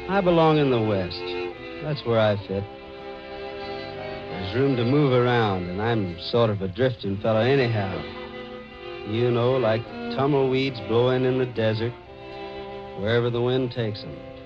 I belong in the West. That's where I fit. There's room to move around, and I'm sort of a drifting fellow anyhow. You know, like tumbleweeds blowing in the desert, wherever the wind takes them.